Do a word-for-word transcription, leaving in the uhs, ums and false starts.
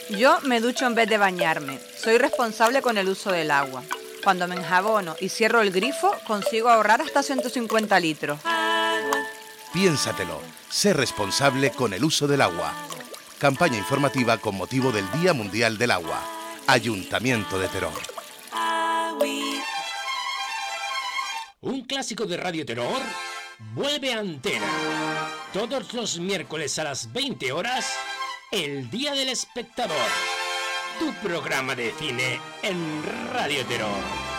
Yo me ducho en vez de bañarme. Soy responsable con el uso del agua. Cuando me enjabono y cierro el grifo, consigo ahorrar hasta ciento cincuenta litros. Piénsatelo. Sé responsable con el uso del agua. Campaña informativa con motivo del Día Mundial del Agua. Ayuntamiento de Teror. Un clásico de Radio Teror vuelve a antena. Todos los miércoles a las veinte horas, El Día del Espectador. Tu programa de cine en Radio Teror.